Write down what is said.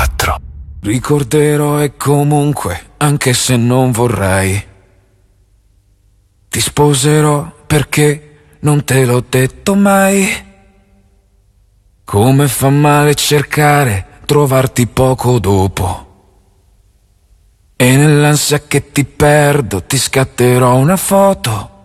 4. Ricorderò e comunque, anche se non vorrei, ti sposerò perché non te l'ho detto mai. Come fa male cercare, trovarti poco dopo. E nell'ansia che ti perdo ti scatterò una foto